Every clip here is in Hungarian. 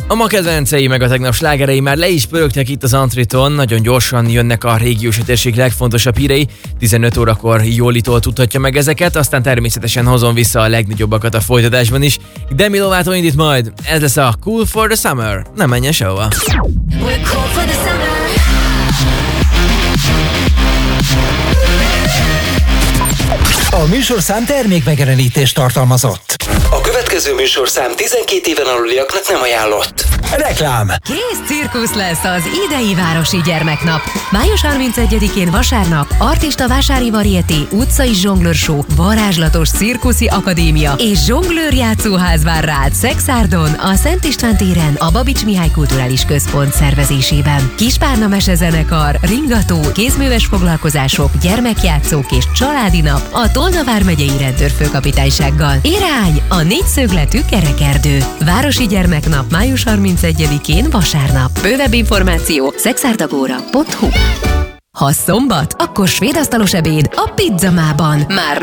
A ma kedvencei meg a tegnap slágerei már le is pörögtek itt az Antriton, nagyon gyorsan jönnek a régiós térség legfontosabb hírei, 15 órakor Jólitól tudhatja meg ezeket, aztán természetesen hozom vissza a legnagyobbakat a folytatásban is. Demi Lovától indít majd, ez lesz a Cool for the Summer, nem menjen sehova. A műsorszám termékmegjelenítést tartalmazott. A következő műsorszám 12 éven aluliaknak nem ajánlott. Reklám. Kész cirkusz lesz az idei Városi Gyermeknap. Május 31-én vasárnap artista vásári variété, utcai zsonglőrshow, varázslatos cirkuszi akadémia és zsonglőr játszóház vár rád Szexárdon, a Szent István téren, a Babics Mihály Kulturális Központ szervezésében. Kispárna mesezenekar, ringató, kézműves foglalkozások, gyermekjátszók és családi nap a Tolna vármegyei rendőrfőkapitánysággal. Irány a négyszögletű kerekerdő. Városi Gyermeknap május 31-én vasárnap. Bővebb információ szexárdagóra.hu. Ha szombat, akkor svéd asztalos ebéd a Pizzamában. Már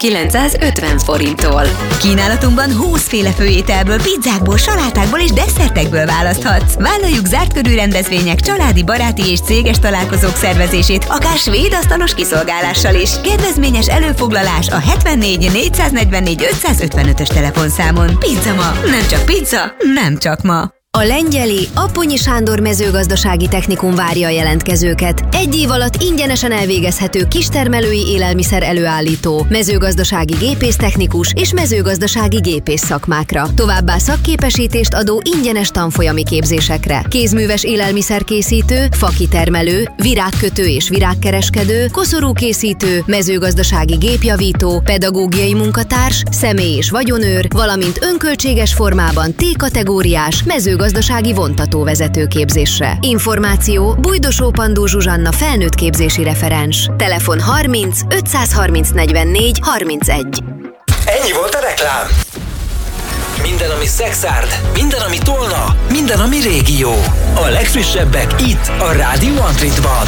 4950 forinttól. Kínálatunkban 20 féle főételből, pizzákból, salátákból és desszertekből választhatsz. Vállaljuk zárt körű rendezvények, családi, baráti és céges találkozók szervezését, akár svéd asztalos kiszolgálással is. Kedvezményes előfoglalás a 74 444 555-ös telefonszámon. Pizzama, nem csak pizza, nem csak ma. A Lengyeli Apponyi Sándor mezőgazdasági technikum várja a jelentkezőket. Egy év alatt ingyenesen elvégezhető kistermelői élelmiszer előállító, mezőgazdasági gépésztechnikus és mezőgazdasági gépész szakmákra. Továbbá szakképesítést adó ingyenes tanfolyami képzésekre. Kézműves élelmiszerkészítő, fakitermelő, virágkötő és virágkereskedő, koszorúkészítő, mezőgazdasági gépjavító, pedagógiai munkatárs, személy- és vagyonőr, valamint önköltséges formában T-kategóriás mezőgazdasági vontatóvezető képzésre. Információ Bújdosó Pandó Zsuzsanna felnőtt képzési referens. Telefon 30 530 44 31. Ennyi volt a reklám. Minden, ami Szexárd, minden, ami Tolna, minden, ami régió. A legfrissebbek itt, a Rádió Antritban.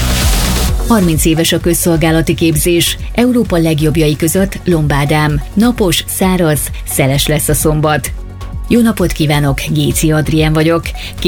30 éves a közszolgálati képzés. Európa legjobbjai között Lombádám. Napos, száraz, szeles lesz a szombat. Jó napot kívánok, Géci Adrien vagyok.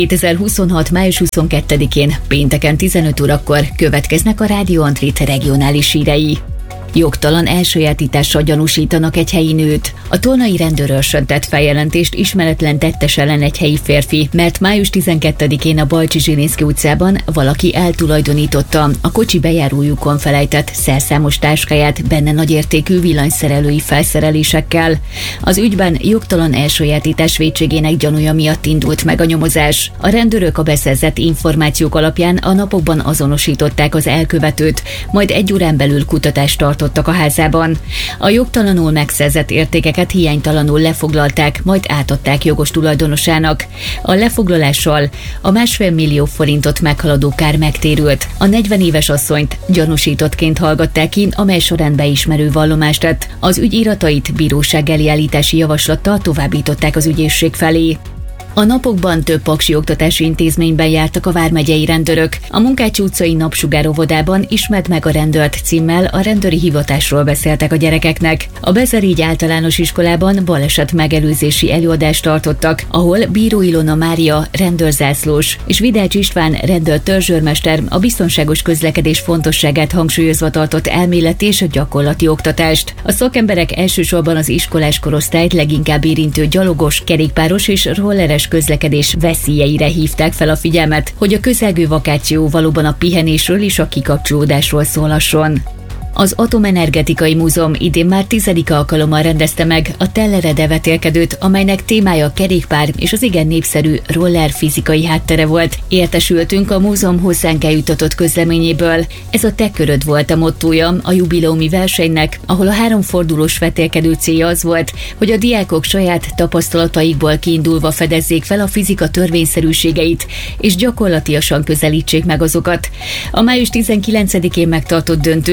2026. május 22-én pénteken 15 órakor következnek a Rádió Antrit regionális hírei. Jogtalan elsajátítással gyanúsítanak egy helyi nőt. A tolnai rendőrőrsön tett feljelentést ismeretlen tettes ellen egy helyi férfi, mert május 12-én a Balcsi Zsilinszky utcában valaki eltulajdonította a kocsi bejárójukon felejtett szerszámos táskáját benne nagyértékű villanyszerelői felszerelésekkel. Az ügyben jogtalan elsajátítás vétségének gyanúja miatt indult meg a nyomozás. A rendőrök a beszerzett információk alapján a napokban azonosították az elkövetőt, majd egy órán belül kutatást tartottak a házában. A jogtalanul megszerzett értékeket hiánytalanul lefoglalták, majd átadták jogos tulajdonosának. A lefoglalással a 1,5 millió forintot meghaladó kár megtérült. A 40 éves asszonyt gyanúsítottként hallgatták ki, amely során beismerő vallomást tett. Az ügy iratait bíróság elé állítási javaslattal továbbították az ügyészség felé. A napokban több paksi oktatási intézményben jártak a vármegyei rendőrök. A Munkácsy utcai Napsugár óvodában Ismerd meg a rendőrt címmel a rendőri hivatásról beszéltek a gyerekeknek. A Bezerígy általános iskolában baleset megelőzési előadást tartottak, ahol Bíró Ilona Mária rendőrzászlós és Vidács István rendőrtörzsőrmester a biztonságos közlekedés fontosságát hangsúlyozva tartott elméleti és gyakorlati oktatást. A szakemberek elsősorban az iskolás korosztályt leginkább érintő gyalogos, kerékpáros és rolleres közlekedés veszélyeire hívták fel a figyelmet, hogy a közelgő vakáció valóban a pihenésről és a kikapcsolódásról szólhasson. Az Atomenergetikai Múzeum idén már 10. alkalommal rendezte meg a Tellerede vetélkedőt, amelynek témája kerékpár és az igen népszerű roller fizikai háttere volt. Értesültünk a múzeum hozzánk eljutatott közleményéből. Ez a Te köröd volt a mottója a jubileumi versenynek, ahol a 3 fordulós vetélkedő célja az volt, hogy a diákok saját tapasztalataikból kiindulva fedezzék fel a fizika törvényszerűségeit, és gyakorlatiasan közelítsék meg azokat. A május 19-én megtartott döntőn a 10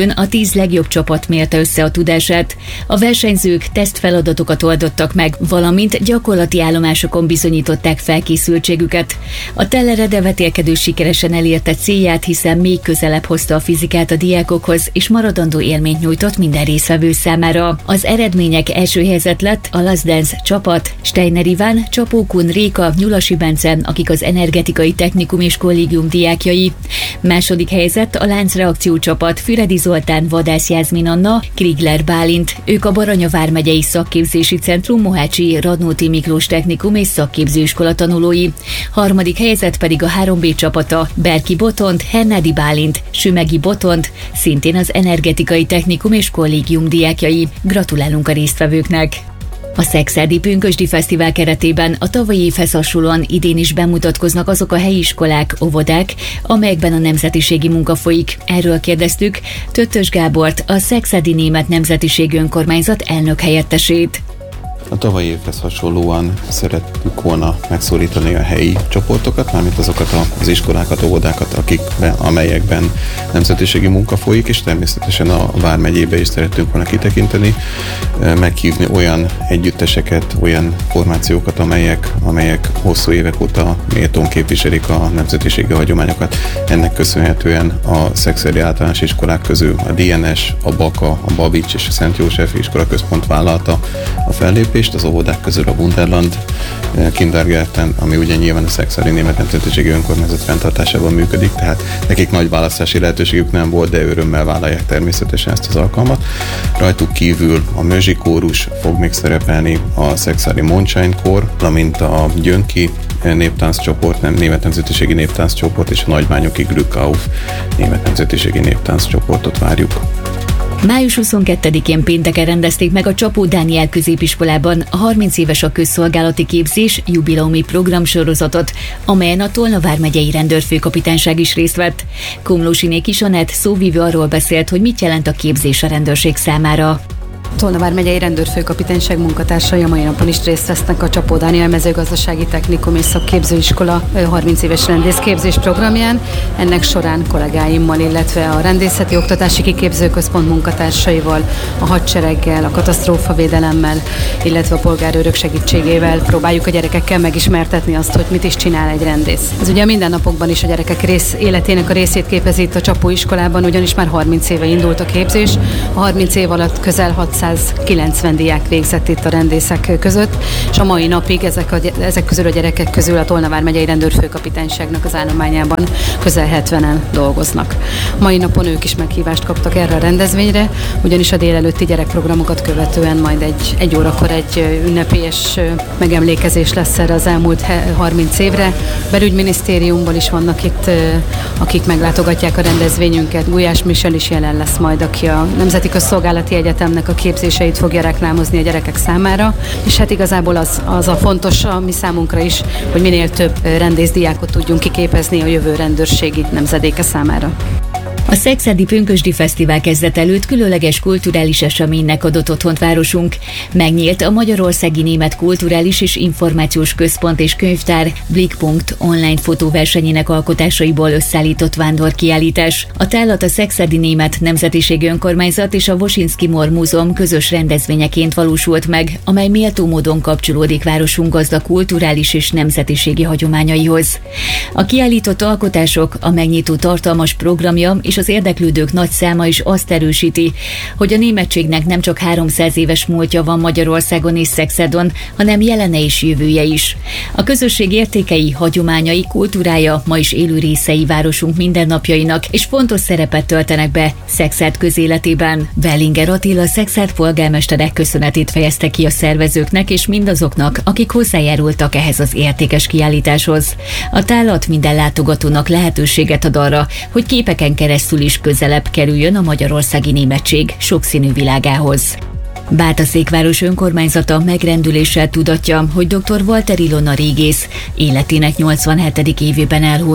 10 legjobb csapat mérte össze a tudását. A versenyzők tesztfeladatokat oldottak meg, valamint gyakorlati állomásokon bizonyították felkészültségüket. A Tellerede vetélkedő sikeresen elérte célját, hiszen még közelebb hozta a fizikát a diákokhoz, és maradandó élményt nyújtott minden résztvevő számára. Az eredmények: első helyzet lett a Last Dance csapat, Steiner Iván, Csapó Kun Réka, Nyulasi Bence, akik az Energetikai Technikum és Kollégium diákjai. Második helyzet a Láncreakció csapat, Füredi Zoltán, Vadász Jászmin Anna, Krigler Bálint. Ők a Baranya vármegyei Szakképzési Centrum Mohácsi Radnóti Miklós Technikum és Szakképzőiskola tanulói. Harmadik helyzet pedig a 3B csapata, Berki Botont, Hernádi Bálint, Sümegi Botont, szintén az Energetikai Technikum és Kollégium diákjai. Gratulálunk a résztvevőknek! A Szekszárdi Pünkösdi Fesztivál keretében a tavalyi évhez hasonlóan idén is bemutatkoznak azok a helyi iskolák, óvodák, amelyekben a nemzetiségi munka folyik. Erről kérdeztük Töttös Gábort, a Szekszárdi Német Nemzetiségi Önkormányzat elnök helyettesét. A tavalyi évhez hasonlóan szerettük volna megszólítani a helyi csoportokat, mármint azokat az iskolákat, óvodákat, amelyekben nemzetiségi munka folyik, és természetesen a vármegyébe is szerettünk volna kitekinteni, meghívni olyan együtteseket, olyan formációkat, amelyek hosszú évek óta méltón képviselik a nemzetiségi hagyományokat. Ennek köszönhetően a Szekszárdi általános iskolák közül a DNS, a Baka, a Babics és a Szent József iskola-központ vállalta a fellépést, az óvodák közül a Wunderland Kindergarten, ami ugye nyilván a Szekszárdi Német Nemzetiségi Önkormányzat fenntartásában működik, tehát nekik nagy választási lehetőségük nem volt, de örömmel vállalják természetesen ezt az alkalmat. Rajtuk kívül a Mözsi kórus fog még szerepelni, a Szekszárdi Moonshine Kor, valamint a Gyönki néptánccsoport, Német Nemzetiségi Néptánccsoport és a Nagymányoki Glückauf Német Nemzetiségi Néptánccsoportot várjuk. Május 22-én pénteken rendezték meg a Csapó Dániel középiskolában a 30 éves a közszolgálati képzés jubileumi programsorozatot, amelyen a Tolna vármegyei rendőrfőkapitányság is részt vett. Komlósiné Kisanett szóvivő arról beszélt, hogy mit jelent a képzés a rendőrség számára. Tolna vármegyei rendőrfőkapitányság munkatársai a mai napon is részt vesznek a Csapó Dániel Mezőgazdasági Technikum és Szakképzőiskola 30 éves rendészképzés programján. Ennek során kollégáimmal, illetve a Rendészeti Oktatási Kiképzőközpont munkatársaival, a hadsereggel, a katasztrófavédelemmel, illetve a polgárőrök segítségével próbáljuk a gyerekekkel megismertetni azt, hogy mit is csinál egy rendész. Ez ugye a mindennapokban is a gyerekek életének a részét képezi itt a Csapó iskolában, ugyanis már 30 éve indult a képzés. A 30 év alatt közel 690 diák végzett itt a rendészek között, és a mai napig ezek közül a gyerekek közül a Tolna vármegyei rendőrfőkapitányságnak az állományában közel 70-en dolgoznak. Mai napon ők is meghívást kaptak erre a rendezvényre, ugyanis a délelőtti gyerekprogramokat követően majd egy órakor egy ünnepélyes megemlékezés lesz erre az elmúlt 30 évre. Belügyminisztériumból is vannak itt, akik meglátogatják a rendezvényünket. Gulyás Michel is jelen lesz majd, aki a Nemzeti Közszolgálati Egyetemnek a képzéseit fogja reklámozni a gyerekek számára, és hát igazából az a fontos a mi számunkra is, hogy minél több rendészdiákot tudjunk kiképezni a jövő rendőrségi nemzedéke számára. A Szekszárdi Pünkösdi Fesztivál kezdet előtt különleges kulturális eseménynek adott otthont városunk. Megnyílt a Magyarországi Német Kulturális és Információs Központ és Könyvtár Blickpunkt online fotóversenyének alkotásaiból összeállított vándorkiállítás. A tárlat a Szekszárdi Német Nemzetiségi Önkormányzat és a Wosinski-Mor Múzeum közös rendezvényeként valósult meg, amely méltó módon kapcsolódik városunk gazdag kulturális és nemzetiségi hagyományaihoz. A kiállított alkotások, a megnyitó tartalmas programja és az érdeklődők nagy száma is azt erősíti, hogy a németségnek nem csak 300 éves múltja van Magyarországon és Szexádon, hanem jelene és jövője is. A közösség értékei, hagyományai, kultúrája ma is élő részei városunk mindennapjainak, és fontos szerepet töltenek be Szexárd közéletében. Wellinger Attila Szexárd polgármestere köszönetét fejezte ki a szervezőknek és mindazoknak, akik hozzájárultak ehhez az értékes kiállításhoz. A tárlat minden látogatónak lehetőséget ad arra, hogy képeken keresztül is közelebb kerüljön a magyarországi németség sokszínű világához. Bátaszékváros önkormányzata megrendüléssel tudatja, hogy dr. Walter Ilona régész életének 87. évében elhunyt.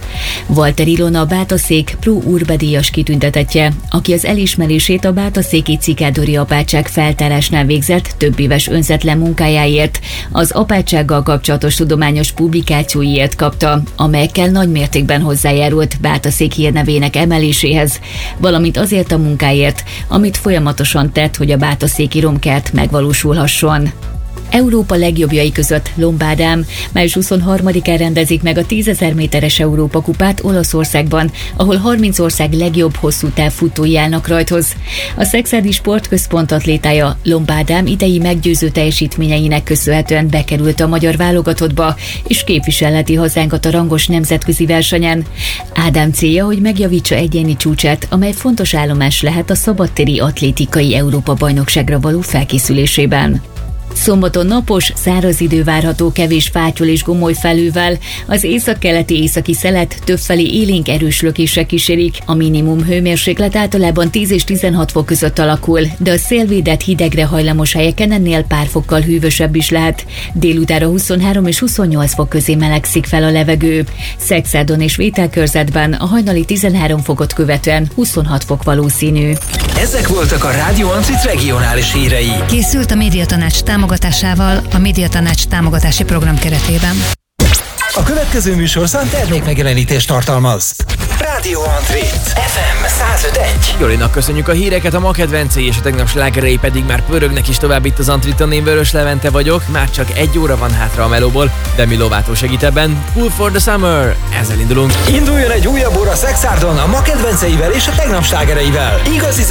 Walter Ilona a Bátaszék Pro Urbe díjas kitüntetettje, aki az elismerését a bátaszéki Cikádori apátság feltárásnál végzett több éves önzetlen munkájáért, az apátsággal kapcsolatos tudományos publikációiért kapta, amelyekkel nagy mértékben hozzájárult Bátaszék hírnevének emeléséhez, valamint azért a munkáért, amit folyamatosan tett, hogy a bátaszéki romkert megvalósulhasson. Európa legjobbjai között Lomb Ádám május 23-án rendezik meg a 10.000 méteres Európa kupát Olaszországban, ahol 30 ország legjobb hosszú táv futói állnak rajthoz. A Szekszárdi Sportközpont atlétája Lomb Ádám idei meggyőző teljesítményeinek köszönhetően bekerült a magyar válogatottba, és képviselheti hazánkat a rangos nemzetközi versenyen. Ádám célja, hogy megjavítsa egyéni csúcsát, amely fontos állomás lehet a szabadtéri atlétikai Európa-bajnokságra való felkészülésében. Szombaton napos, száraz idő várható kevés fátyol és gomoly felhővel, az északkeleti északi szelet többfelé élénk erős lökések kísérik. A minimum hőmérséklet általában 10 és 16 fok között alakul, de a szélvédett hidegre hajlamos helyeken ennél pár fokkal hűvösebb is lehet. Délutára 23 és 28 fok közé melegszik fel a levegő. Szexádon és Vételkörzetben a hajnali 13 fokot követően 26 fok valószínű. Ezek voltak a Rádió Antrit regionális hírei. Készült a Médiatanács támogatásával a Médiatanács támogatási program keretében. A következő műsorszám termékmegjelenítést tartalmaz. Rádió Antrit FM 105.1. Jolinak köszönjük a híreket, a ma kedvencei és a tegnap slágerei pedig már pörögnek is tovább itt az Antriton. Én Vörös Levente vagyok, már csak 1 óra van hátra a melóból, Demi Lovato segít ebben. Cool for the Summer, ezzel indulunk. Induljon egy újabb óra Szexárdon a ma kedvenceivel és a tegnap slágereivel. Igazi